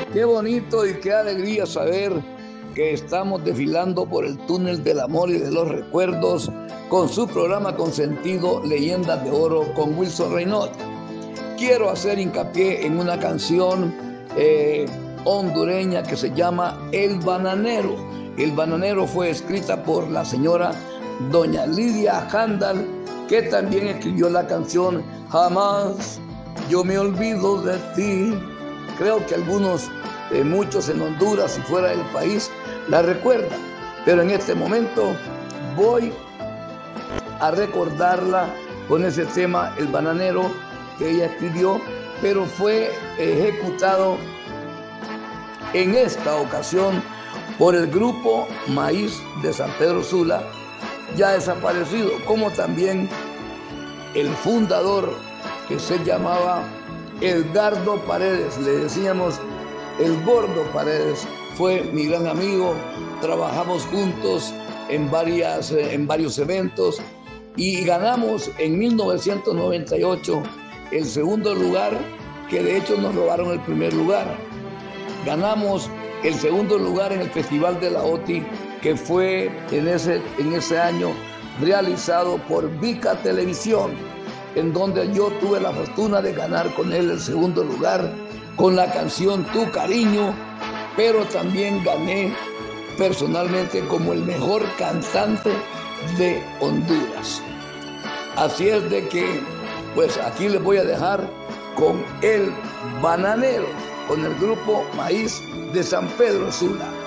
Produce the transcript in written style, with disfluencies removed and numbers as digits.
Qué bonito y qué alegría saber que estamos desfilando por el túnel del amor y de los recuerdos con su programa consentido Leyendas de Oro con Wilson Reynolds. Quiero hacer hincapié en una canción hondureña que se llama El Bananero. El Bananero fue escrita por la señora doña Lidia Handal, que también escribió la canción Jamás yo me olvido de ti. Creo que muchos en Honduras y fuera del país la recuerdan, pero en este momento voy a recordarla con ese tema El Bananero que ella escribió, pero fue ejecutado en esta ocasión por el grupo Maíz de San Pedro Sula, ya desaparecido, como también el fundador, que se llamaba Edgardo Paredes, le decíamos el Gordo Paredes. Fue mi gran amigo, trabajamos juntos en varios eventos y ganamos en 1998 el segundo lugar, que de hecho nos robaron el primer lugar. Ganamos el segundo lugar en el Festival de la OTI, que fue en ese año realizado por Vica Televisión, en donde yo tuve la fortuna de ganar con él el segundo lugar con la canción Tu Cariño, pero también gané personalmente como el mejor cantante de Honduras. Así es de que, pues aquí les voy a dejar con El Bananero, con el grupo Maíz de San Pedro Sula.